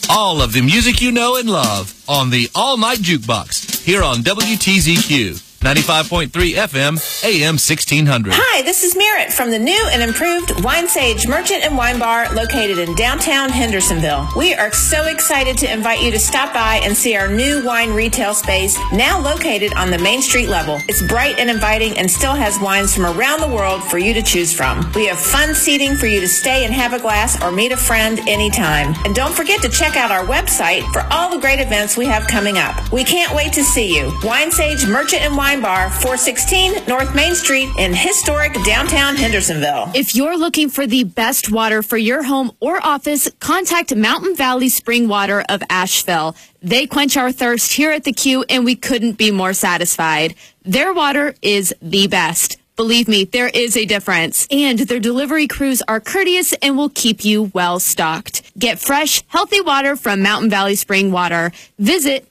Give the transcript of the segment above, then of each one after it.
All of the music you know and love on the All Night Jukebox here on WTZQ. 95.3 FM, AM 1600. Hi, this is Merritt from the new and improved Wine Sage Merchant and Wine Bar located in downtown Hendersonville. We are so excited to invite you to stop by and see our new wine retail space now located on the Main Street level. It's bright and inviting and still has wines from around the world for you to choose from. We have fun seating for you to stay and have a glass or meet a friend anytime. And don't forget to check out our website for all the great events we have coming up. We can't wait to see you. Wine Sage Merchant and Wine Bar, 416 North Main Street in historic downtown Hendersonville. If you're looking for the best water for your home or office, contact Mountain Valley Spring Water of Asheville. They quench our thirst here at the Q, and we couldn't be more satisfied. Their water is the best. Believe me, there is a difference. And their delivery crews are courteous and will keep you well stocked. Get fresh, healthy water from Mountain Valley Spring Water. Visit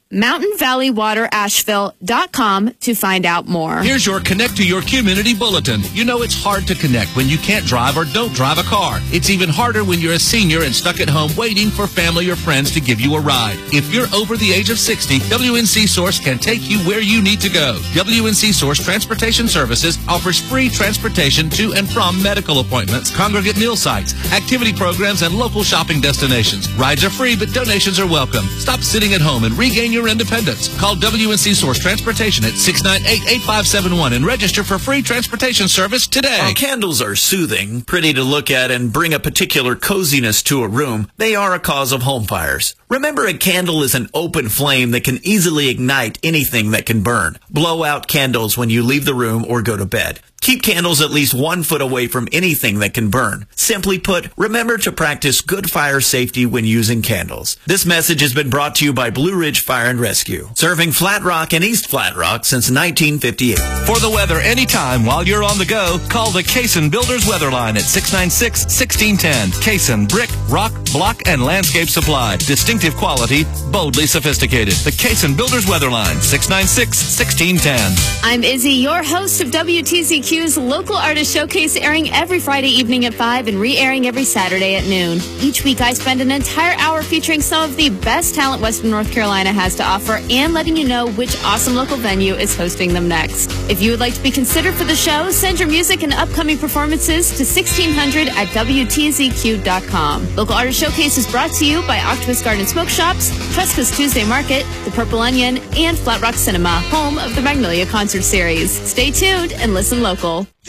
mountainvalleywaterasheville.com to find out more. Here's your Connect to Your Community Bulletin. You know it's hard to connect when you can't drive or don't drive a car. It's even harder when you're a senior and stuck at home waiting for family or friends to give you a ride. If you're over the age of 60, WNC Source can take you where you need to go. WNC Source Transportation Services offers free transportation to and from medical appointments, congregate meal sites, activity programs, and local shopping destinations. Rides are free, but donations are welcome. Stop sitting at home and regain your independence. Call WNC Source Transportation at 698-8571 and register for free transportation service today. While candles are soothing, pretty to look at, and bring a particular coziness to a room, they are a cause of home fires. Remember, a candle is an open flame that can easily ignite anything that can burn. Blow out candles when you leave the room or go to bed. Keep candles at least 1 foot away from anything that can burn. Simply put, remember to practice good fire safety when using candles. This message has been brought to you by Blue Ridge Fire and Rescue, serving Flat Rock and East Flat Rock since 1958. For the weather anytime while you're on the go, call the Cason Builders Weather Line at 696-1610. Cason Brick, Rock, Block, and Landscape Supply. Distinctive quality, boldly sophisticated. The Cason Builders Weather Line, 696-1610. I'm Izzy, your host of WTZQ's Local Artist Showcase, airing every Friday evening at 5 and re-airing every Saturday at noon. Each week I spend an entire hour featuring some of the best talent Western North Carolina has to offer and letting you know which awesome local venue is hosting them next. If you would like to be considered for the show, send your music and upcoming performances to 1600 at WTZQ.com. Local Artist Showcase is brought to you by Octopus Garden Smoke Shops, Tresca's Tuesday Market, The Purple Onion, and Flat Rock Cinema, home of the Magnolia Concert Series. Stay tuned and listen local.